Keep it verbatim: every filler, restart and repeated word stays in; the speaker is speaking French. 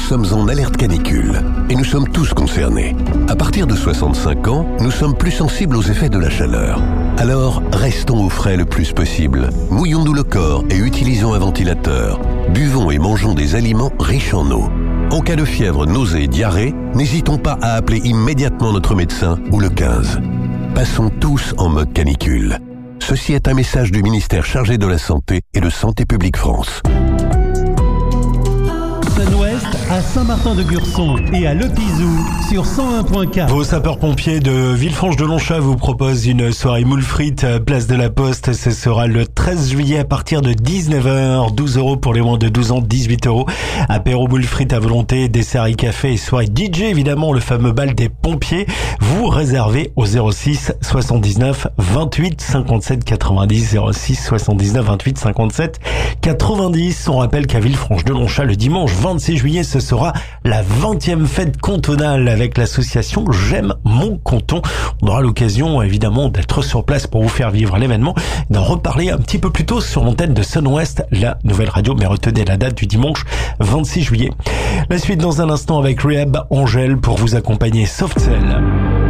sommes en alerte canicule et nous sommes tous concernés. À partir de soixante-cinq ans, nous sommes plus sensibles aux effets de la chaleur. Alors, restons au frais le plus possible. Mouillons-nous le corps et utilisons un ventilateur. Buvons et mangeons des aliments riches en eau. En cas de fièvre, nausée, diarrhée, n'hésitons pas à appeler immédiatement notre médecin ou le quinze. Passons tous en mode canicule. Ceci est un message du ministère chargé de la Santé et de Santé publique France. Sun-Ouest à Saint-Martin-de-Gurson et à Le Pizou sur cent un point quatre. Vos sapeurs-pompiers de Villefranche-de-Longchamp vous proposent une soirée moules frites place de la Poste. Ce sera le treize juillet à partir de dix-neuf heures. douze euros pour les moins de douze ans, dix-huit euros. Apéro moules frites à volonté, dessert et café et soirée D J, évidemment, le fameux bal des pompiers. Vous réservez au zéro six soixante-dix-neuf vingt-huit cinquante-sept quatre-vingt-dix, zéro six soixante-dix-neuf vingt-huit cinquante-sept quatre-vingt-dix. On rappelle qu'à Villefranche-de-Longchamp, le dimanche vingt-six juillet, ce sera la vingtième fête cantonale avec l'association J'aime mon canton. On aura l'occasion évidemment d'être sur place pour vous faire vivre l'événement, d'en reparler un petit peu plus tôt sur l'antenne de Sun-Ouest, la nouvelle radio, mais retenez la date du dimanche vingt-six juillet. La suite dans un instant avec Rehab Angèle pour vous accompagner Soft Cell.